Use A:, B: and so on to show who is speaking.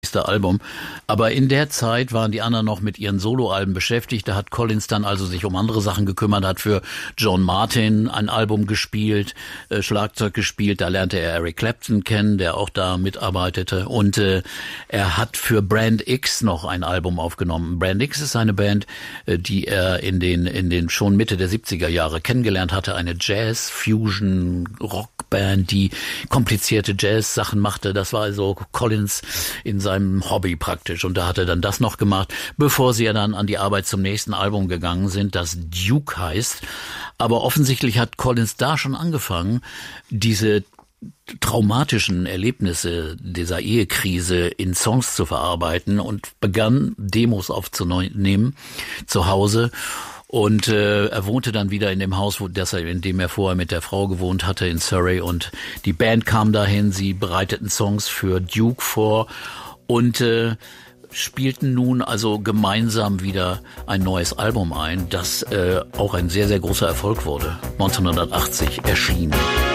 A: Album. Aber in der Zeit waren die anderen noch mit ihren Soloalben beschäftigt. Da hat Collins dann also sich um andere Sachen gekümmert, hat für John Martyn ein Album gespielt, Schlagzeug gespielt. Da lernte er Eric Clapton kennen, der auch da mitarbeitete. Und er hat für Brand X noch ein Album aufgenommen. Brand X ist eine Band, die er in den schon Mitte der 70er Jahre kennengelernt hatte. Eine Jazz-Fusion-Rockband, die komplizierte Jazz-Sachen machte. Das war also Collins in seinem Hobby praktisch. Und da hat er dann das noch gemacht, bevor sie ja dann an die Arbeit zum nächsten Album gegangen sind, das Duke heißt. Aber offensichtlich hat Collins da schon angefangen, diese traumatischen Erlebnisse dieser Ehekrise in Songs zu verarbeiten und begann Demos aufzunehmen zu Hause. Und er wohnte dann wieder in dem Haus, in dem er vorher mit der Frau gewohnt hatte, in Surrey. Und die Band kam dahin, sie bereiteten Songs für Duke vor und spielten nun also gemeinsam wieder ein neues Album ein, das auch ein sehr, sehr großer Erfolg wurde. 1980 erschien.